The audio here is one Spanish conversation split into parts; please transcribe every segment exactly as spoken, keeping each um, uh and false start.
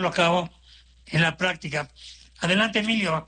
a cabo en la práctica. Adelante, Emilio.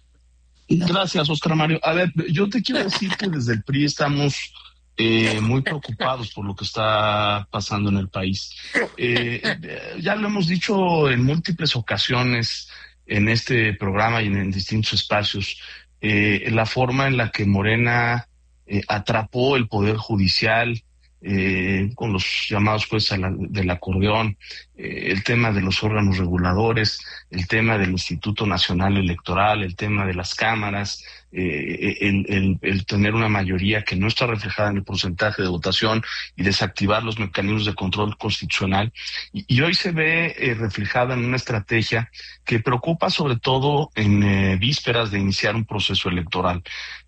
Gracias, Oscar Mario. A ver, yo te quiero decir que desde el P R I estamos eh, muy preocupados por lo que está pasando en el país. Eh, ya lo hemos dicho en múltiples ocasiones en este programa y en, en distintos espacios, eh, la forma en la que Morena eh, atrapó el Poder Judicial, Eh, con los llamados pues a la, del acordeón, eh, el tema de los órganos reguladores, el tema del Instituto Nacional Electoral, el tema de las cámaras, eh, el, el, el tener una mayoría que no está reflejada en el porcentaje de votación y desactivar los mecanismos de control constitucional. Y, y hoy se ve eh, reflejada en una estrategia que preocupa sobre todo en eh, vísperas de iniciar un proceso electoral.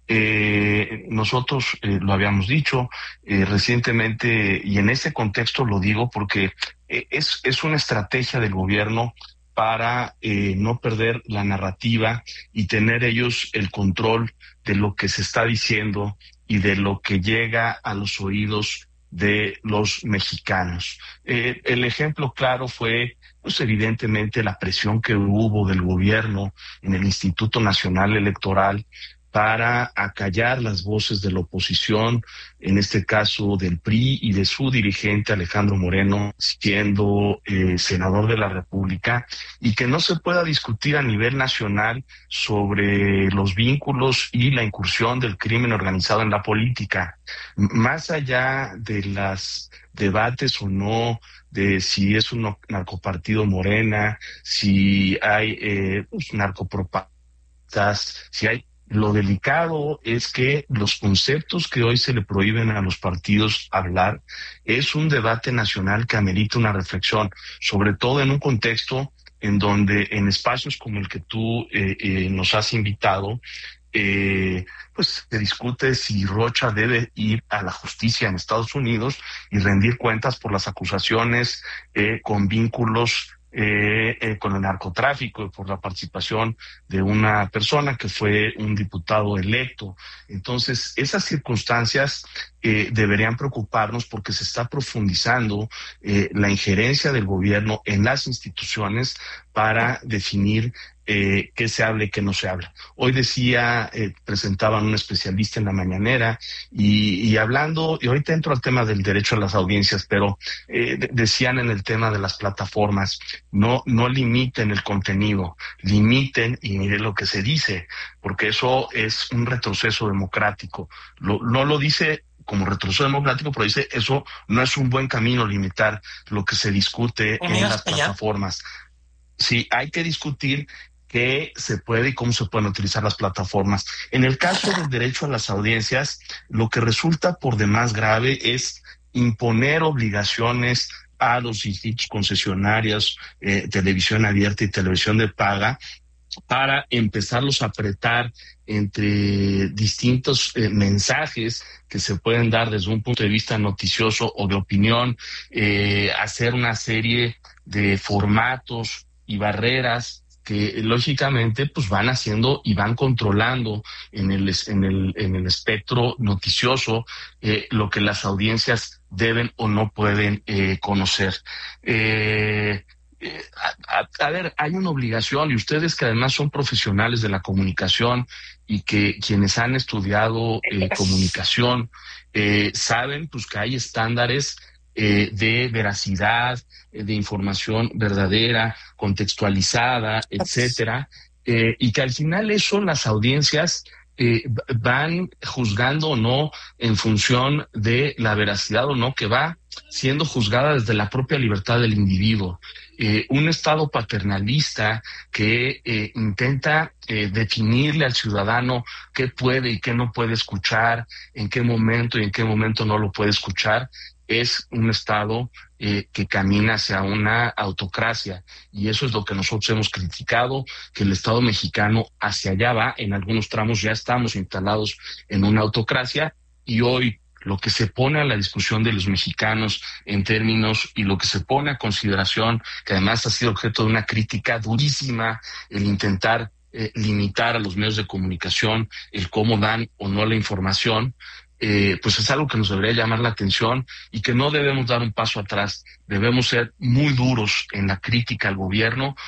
Eh, nosotros eh, lo habíamos dicho eh, recientemente, y en ese contexto lo digo porque eh, es, es una estrategia del gobierno para eh, no perder la narrativa y tener ellos el control de lo que se está diciendo y de lo que llega a los oídos de los mexicanos. Eh, el ejemplo claro fue, pues evidentemente, la presión que hubo del gobierno en el Instituto Nacional Electoral para acallar las voces de la oposición, en este caso del P R I y de su dirigente Alejandro Moreno, siendo eh, senador de la República, y que no se pueda discutir a nivel nacional sobre los vínculos y la incursión del crimen organizado en la política. Más allá de los debates o no de si es un narcopartido Morena, si hay eh, pues, narcopropagandas, si hay... Lo delicado es que los conceptos que hoy se le prohíben a los partidos hablar es un debate nacional que amerita una reflexión, sobre todo en un contexto en donde en espacios como el que tú eh, eh, nos has invitado, eh, pues se discute si Rocha debe ir a la justicia en Estados Unidos y rendir cuentas por las acusaciones eh, con vínculos Eh, eh, con el narcotráfico, por la participación de una persona que fue un diputado electo. Entonces, esas circunstancias eh, deberían preocuparnos porque se está profundizando eh, la injerencia del gobierno en las instituciones para definir eh, qué se habla y qué no se habla. Hoy decía, eh, presentaban un especialista en la mañanera y, y hablando, y ahorita entro al tema del derecho a las audiencias, pero eh, de, decían en el tema de las plataformas, no, no limiten el contenido, limiten y miren lo que se dice, porque eso es un retroceso democrático. Lo, no lo dice como retroceso democrático, pero dice eso no es un buen camino limitar lo que se discute en las plataformas. Sí, hay que discutir qué se puede y cómo se pueden utilizar las plataformas. En el caso del derecho a las audiencias, lo que resulta por demás grave es imponer obligaciones a los institutos concesionarios, eh, televisión abierta y televisión de paga, para empezarlos a apretar entre distintos eh, mensajes que se pueden dar desde un punto de vista noticioso o de opinión, eh, hacer una serie de formatos y barreras que lógicamente pues van haciendo y van controlando en el en el en el espectro noticioso eh, lo que las audiencias deben o no pueden eh, conocer. Eh, Eh, a, a, a ver, hay una obligación, y ustedes que además son profesionales de la comunicación y que quienes han estudiado eh, comunicación eh, saben pues que hay estándares eh, de veracidad, eh, de información verdadera, contextualizada, etcétera, eh, y que al final eso las audiencias Eh, van juzgando o no en función de la veracidad o no, que va siendo juzgada desde la propia libertad del individuo. Eh, un Estado paternalista que eh, intenta eh, definirle al ciudadano qué puede y qué no puede escuchar, en qué momento y en qué momento no lo puede escuchar, es un Estado eh, que camina hacia una autocracia, y eso es lo que nosotros hemos criticado, que el Estado mexicano hacia allá va. En algunos tramos ya estamos instalados en una autocracia, y hoy lo que se pone a la discusión de los mexicanos en términos, y lo que se pone a consideración, que además ha sido objeto de una crítica durísima, el intentar eh, limitar a los medios de comunicación el cómo dan o no la información, eh, pues es algo que nos debería llamar la atención y que no debemos dar un paso atrás. Debemos ser muy duros en la crítica al gobierno,